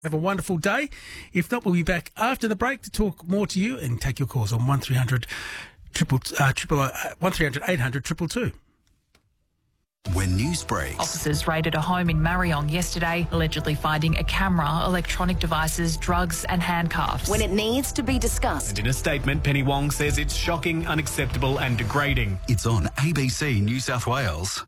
Have a wonderful day. If not, we'll be back after the break to talk more to you and take your calls on 1300 800 222. When news breaks, officers raided a home in Marryong yesterday, allegedly finding a camera, electronic devices, drugs and handcuffs. When it needs to be discussed. And in a statement, Penny Wong says it's shocking, unacceptable and degrading. It's on ABC New South Wales.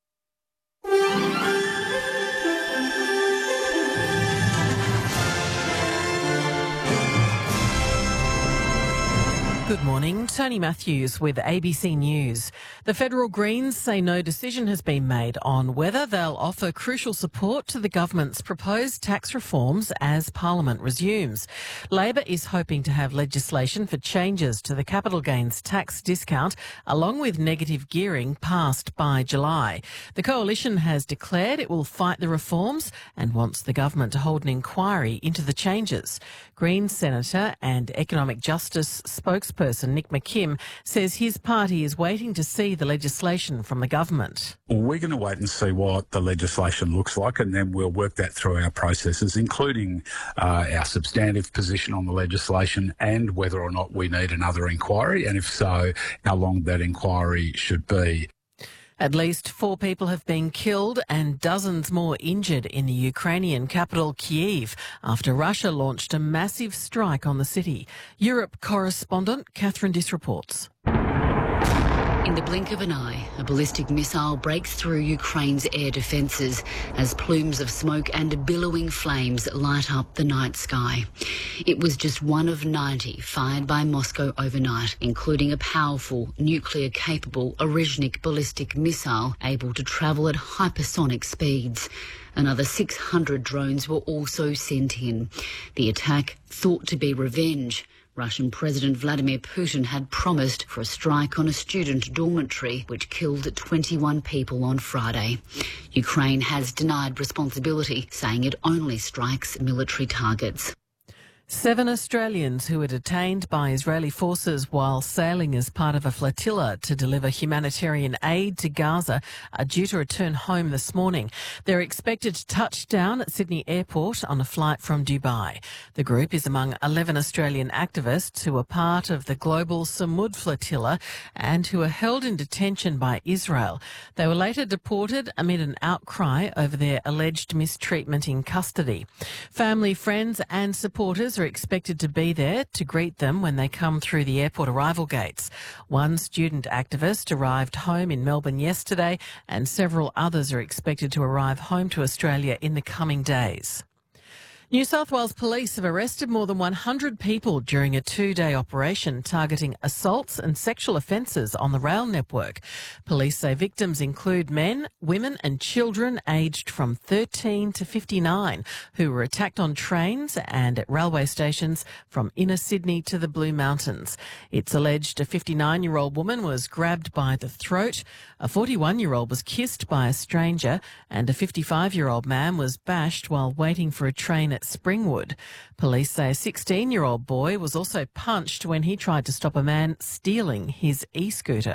Good morning, Tony Matthews with ABC News. The federal Greens say no decision has been made on whether they'll offer crucial support to the government's proposed tax reforms as Parliament resumes. Labor is hoping to have legislation for changes to the capital gains tax discount along with negative gearing passed by July. The coalition has declared it will fight the reforms and wants the government to hold an inquiry into the changes. Greens Senator and Economic Justice spokesperson Nick McKim says his party is waiting to see the legislation from the government. We're going to wait and see what the legislation looks like, and then we'll work that through our processes, including our substantive position on the legislation and whether or not we need another inquiry, and if so, how long that inquiry should be. At least 4 people have been killed and dozens more injured in the Ukrainian capital Kyiv after Russia launched a massive strike on the city. Europe correspondent Catherine Diss reports. In the blink of an eye, a ballistic missile breaks through Ukraine's air defences as plumes of smoke and billowing flames light up the night sky. It was just one of 90 fired by Moscow overnight, including a powerful nuclear-capable Orezhnik ballistic missile able to travel at hypersonic speeds. Another 600 drones were also sent in. The attack thought to be revenge. Russian President Vladimir Putin had promised for a strike on a student dormitory, which killed 21 people on Friday. Ukraine has denied responsibility, saying it only strikes military targets. 7 Australians who were detained by Israeli forces while sailing as part of a flotilla to deliver humanitarian aid to Gaza are due to return home this morning. They're expected to touch down at Sydney Airport on a flight from Dubai. The group is among 11 Australian activists who are part of the global Samud flotilla and who are held in detention by Israel. They were later deported amid an outcry over their alleged mistreatment in custody. Family, friends and supporters are expected to be there to greet them when they come through the airport arrival gates. One student activist arrived home in Melbourne yesterday and several others are expected to arrive home to Australia in the coming days. New South Wales Police have arrested more than 100 people during a 2-day operation targeting assaults and sexual offences on the rail network. Police say victims include men, women and children aged from 13 to 59 who were attacked on trains and at railway stations from inner Sydney to the Blue Mountains. It's alleged a 59-year-old woman was grabbed by the throat, a 41-year-old was kissed by a stranger and a 55-year-old man was bashed while waiting for a train at Springwood. Police say a 16-year-old boy was also punched when he tried to stop a man stealing his e-scooter.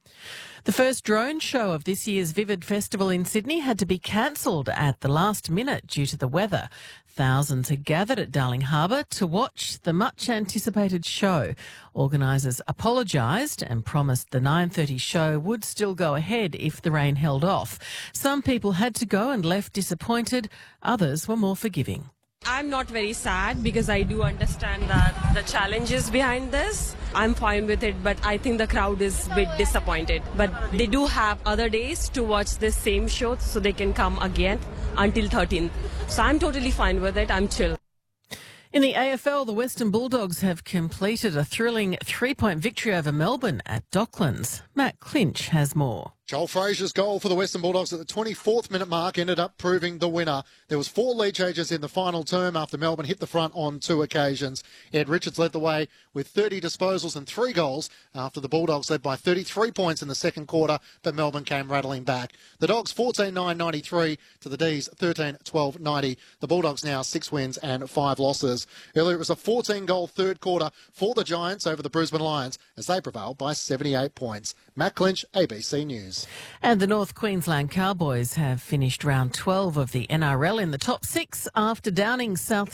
The first drone show of this year's Vivid Festival in Sydney had to be cancelled at the last minute due to the weather. Thousands had gathered at Darling Harbour to watch the much-anticipated show. Organisers apologised and promised the 9:30 show would still go ahead if the rain held off. Some people had to go and left disappointed. Others were more forgiving. I'm not very sad because I do understand that the challenges behind this. I'm fine with it, but I think the crowd is a bit disappointed. But they do have other days to watch this same show so they can come again until 13th. So I'm totally fine with it. I'm chill. In the AFL, the Western Bulldogs have completed a thrilling 3-point victory over Melbourne at Docklands. Matt Clinch has more. Joel Frazier's goal for the Western Bulldogs at the 24th minute mark ended up proving the winner. There was 4 lead changes in the final term after Melbourne hit the front on 2 occasions. Ed Richards led the way with 30 disposals and 3 goals after the Bulldogs led by 33 points in the second quarter, but Melbourne came rattling back. The Dogs 14-9-93 to the D's 13-12-90. The Bulldogs now 6 wins and 5 losses. Earlier it was a 14-goal third quarter for the Giants over the Brisbane Lions as they prevailed by 78 points. Matt Clinch, ABC News. news. And the North Queensland Cowboys have finished round 12 of the NRL in the top 6 after downing South